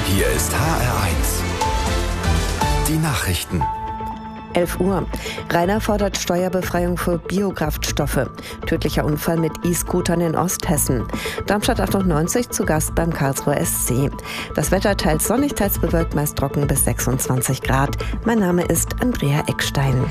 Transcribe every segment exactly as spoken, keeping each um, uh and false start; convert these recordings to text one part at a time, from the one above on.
Hier ist H R eins. Die Nachrichten. elf Uhr. Rainer fordert Steuerbefreiung für Biokraftstoffe. Tödlicher Unfall mit E-Scootern in Osthessen. Darmstadt achtundneunzig zu Gast beim Karlsruher S C. Das Wetter teils sonnig, teils bewölkt, meist trocken bis sechsundzwanzig Grad. Mein Name ist Andrea Eckstein.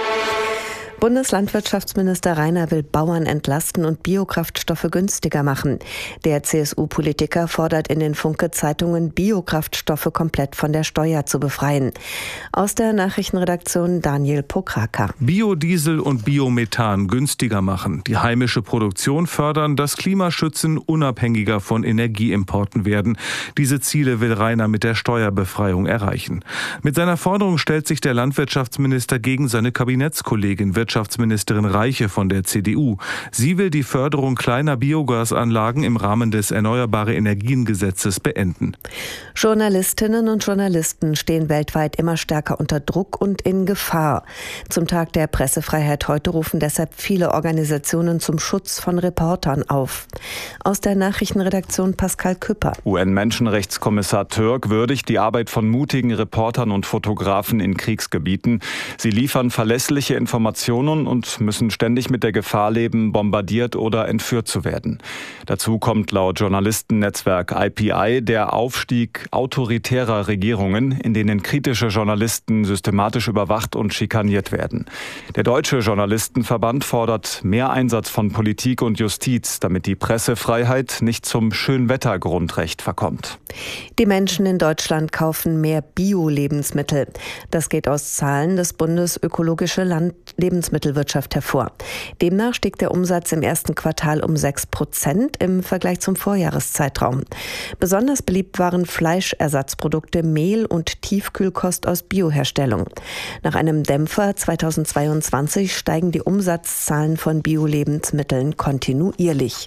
Bundeslandwirtschaftsminister Rainer will Bauern entlasten und Biokraftstoffe günstiger machen. Der C S U-Politiker fordert in den Funke-Zeitungen, Biokraftstoffe komplett von der Steuer zu befreien. Aus der Nachrichtenredaktion Daniel Pokraka. Biodiesel und Biomethan günstiger machen, die heimische Produktion fördern, das Klima schützen, unabhängiger von Energieimporten werden. Diese Ziele will Rainer mit der Steuerbefreiung erreichen. Mit seiner Forderung stellt sich der Landwirtschaftsminister gegen seine Kabinettskollegin Wirtschaftsministerin Reiche von der C D U. Sie will die Förderung kleiner Biogasanlagen im Rahmen des Erneuerbare Energien-Gesetzes beenden. Journalistinnen und Journalisten stehen weltweit immer stärker unter Druck und in Gefahr. Zum Tag der Pressefreiheit heute rufen deshalb viele Organisationen zum Schutz von Reportern auf. Aus der Nachrichtenredaktion Pascal Küpper. U N-Menschenrechtskommissar Türk würdigt die Arbeit von mutigen Reportern und Fotografen in Kriegsgebieten. Sie liefern verlässliche Informationen und müssen ständig mit der Gefahr leben, bombardiert oder entführt zu werden. Dazu kommt laut Journalistennetzwerk I P I der Aufstieg autoritärer Regierungen, in denen kritische Journalisten systematisch überwacht und schikaniert werden. Der Deutsche Journalistenverband fordert mehr Einsatz von Politik und Justiz, damit die Pressefreiheit nicht zum Schönwettergrundrecht verkommt. Die Menschen in Deutschland kaufen mehr Bio-Lebensmittel. Das geht aus Zahlen des Bundes Ökologische Land Lebensmittelwirtschaft hervor. Demnach stieg der Umsatz im ersten Quartal um sechs Prozent im Vergleich zum Vorjahreszeitraum. Besonders beliebt waren Fleischersatzprodukte, Mehl und Tiefkühlkost aus Bioherstellung. Nach einem Dämpfer zweitausendzweiundzwanzig steigen die Umsatzzahlen von Bio-Lebensmitteln kontinuierlich.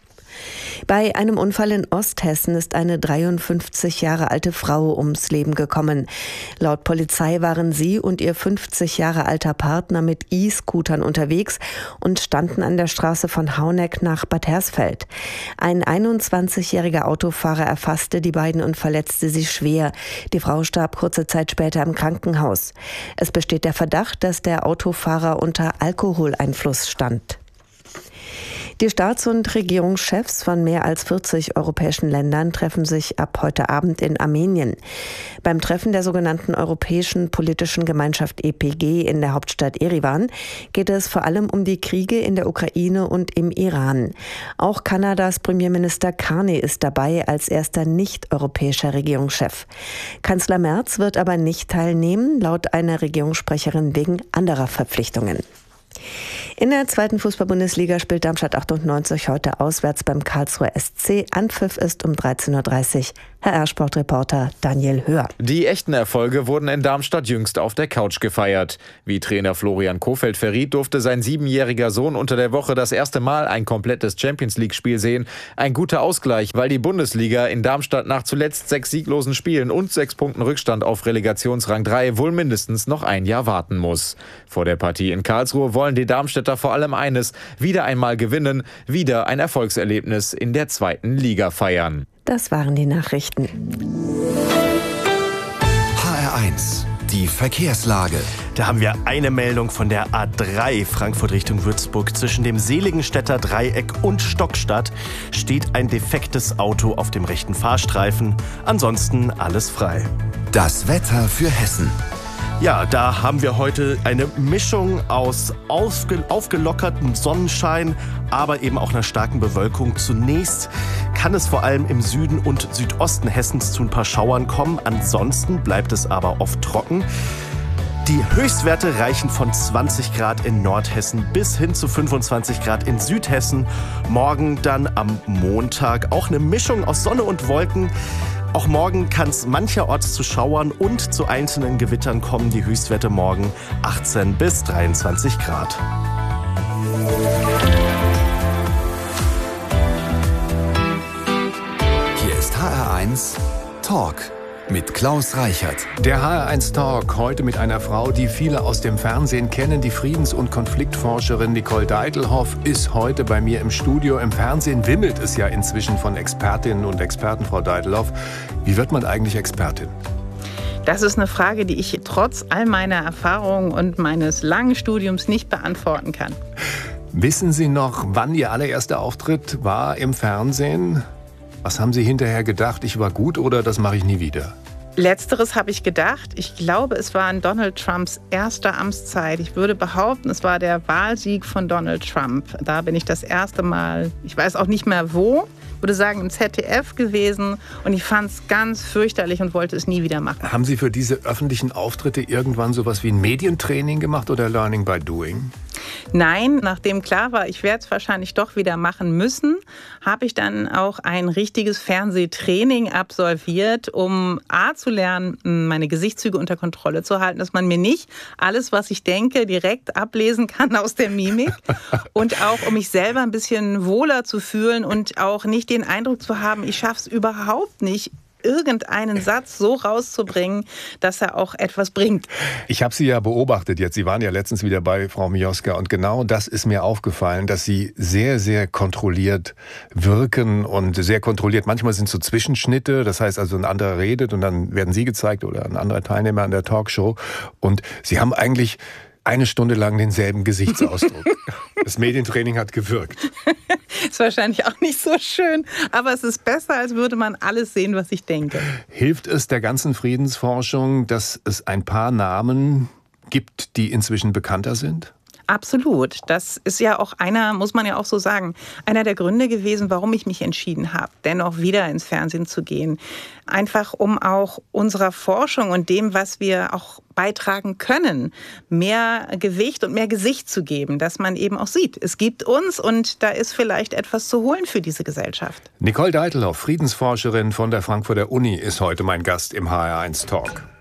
Bei einem Unfall in Osthessen ist eine dreiundfünfzig Jahre alte Frau ums Leben gekommen. Laut Polizei waren sie und ihr fünfzig Jahre alter Partner mit E-Scootern unterwegs und standen an der Straße von Hauneck nach Bad Hersfeld. Ein einundzwanzigjähriger Autofahrer erfasste die beiden und verletzte sie schwer. Die Frau starb kurze Zeit später im Krankenhaus. Es besteht der Verdacht, dass der Autofahrer unter Alkoholeinfluss stand. Die Staats- und Regierungschefs von mehr als vierzig europäischen Ländern treffen sich ab heute Abend in Armenien. Beim Treffen der sogenannten Europäischen Politischen Gemeinschaft E P G in der Hauptstadt Erivan geht es vor allem um die Kriege in der Ukraine und im Iran. Auch Kanadas Premierminister Carney ist dabei als erster nicht-europäischer Regierungschef. Kanzler Merz wird aber nicht teilnehmen, laut einer Regierungssprecherin wegen anderer Verpflichtungen. In der zweiten Fußball-Bundesliga spielt Darmstadt achtundneunzig heute auswärts beim Karlsruher S C. Anpfiff ist um dreizehn Uhr dreißig. H R-Sportreporter Daniel Höhr. Die echten Erfolge wurden in Darmstadt jüngst auf der Couch gefeiert. Wie Trainer Florian Kohfeldt verriet, durfte sein siebenjähriger Sohn unter der Woche das erste Mal ein komplettes Champions-League-Spiel sehen. Ein guter Ausgleich, weil die Bundesliga in Darmstadt nach zuletzt sechs sieglosen Spielen und sechs Punkten Rückstand auf Relegationsrang drei wohl mindestens noch ein Jahr warten muss. Vor der Partie in Karlsruhe wollen die Darmstädter vor allem eines: wieder einmal gewinnen, wieder ein Erfolgserlebnis in der zweiten Liga feiern. Das waren die Nachrichten. H R eins. Die Verkehrslage. Da haben wir eine Meldung von der A drei Frankfurt Richtung Würzburg. Zwischen dem Seligenstädter Dreieck und Stockstadt steht ein defektes Auto auf dem rechten Fahrstreifen. Ansonsten alles frei. Das Wetter für Hessen. Ja, da haben wir heute eine Mischung aus aufge- aufgelockertem Sonnenschein, aber eben auch einer starken Bewölkung. Zunächst kann es vor allem im Süden und Südosten Hessens zu ein paar Schauern kommen. Ansonsten bleibt es aber oft trocken. Die Höchstwerte reichen von zwanzig Grad in Nordhessen bis hin zu fünfundzwanzig Grad in Südhessen. Morgen dann am Montag auch eine Mischung aus Sonne und Wolken. Auch morgen kann es mancherorts zu Schauern und zu einzelnen Gewittern kommen. Die Höchstwerte morgen achtzehn bis dreiundzwanzig Grad. Hier ist H R eins Talk. mit Klaus Reichert. Der H R eins Talk heute mit einer Frau, die viele aus dem Fernsehen kennen. Die Friedens- und Konfliktforscherin Nicole Deitelhoff ist heute bei mir im Studio. Im Fernsehen wimmelt es ja inzwischen von Expertinnen und Experten, Frau Deitelhoff. Wie wird man eigentlich Expertin? Das ist eine Frage, die ich trotz all meiner Erfahrung und meines langen Studiums nicht beantworten kann. Wissen Sie noch, wann Ihr allererster Auftritt war im Fernsehen? Was haben Sie hinterher gedacht? Ich war gut oder das mache ich nie wieder? Letzteres habe ich gedacht. Ich glaube, es war in Donald Trumps erster Amtszeit. Ich würde behaupten, es war der Wahlsieg von Donald Trump. Da bin ich das erste Mal, ich weiß auch nicht mehr wo, würde sagen im Z D F gewesen. Und ich fand es ganz fürchterlich und wollte es nie wieder machen. Haben Sie für diese öffentlichen Auftritte irgendwann sowas wie ein Medientraining gemacht oder Learning by Doing? Nein, nachdem klar war, ich werde es wahrscheinlich doch wieder machen müssen, habe ich dann auch ein richtiges Fernsehtraining absolviert, um A zu lernen, meine Gesichtszüge unter Kontrolle zu halten, dass man mir nicht alles, was ich denke, direkt ablesen kann aus der Mimik und auch, um mich selber ein bisschen wohler zu fühlen und auch nicht den Eindruck zu haben, ich schaffe es überhaupt nicht, irgendeinen Satz so rauszubringen, dass er auch etwas bringt. Ich habe Sie ja beobachtet jetzt. Sie waren ja letztens wieder bei Frau Mioska und genau das ist mir aufgefallen, dass Sie sehr, sehr kontrolliert wirken und sehr kontrolliert. Manchmal sind so Zwischenschnitte, das heißt also ein anderer redet und dann werden Sie gezeigt oder ein anderer Teilnehmer an der Talkshow und Sie haben eigentlich eine Stunde lang denselben Gesichtsausdruck. Das Medientraining hat gewirkt. Ist wahrscheinlich auch nicht so schön, aber es ist besser, als würde man alles sehen, was ich denke. Hilft es der ganzen Friedensforschung, dass es ein paar Namen gibt, die inzwischen bekannter sind? Absolut. Das ist ja auch einer, muss man ja auch so sagen, einer der Gründe gewesen, warum ich mich entschieden habe, dennoch wieder ins Fernsehen zu gehen. Einfach um auch unserer Forschung und dem, was wir auch beitragen können, mehr Gewicht und mehr Gesicht zu geben, dass man eben auch sieht, es gibt uns und da ist vielleicht etwas zu holen für diese Gesellschaft. Nicole Deitelhoff, Friedensforscherin von der Frankfurter Uni, ist heute mein Gast im H R eins Talk.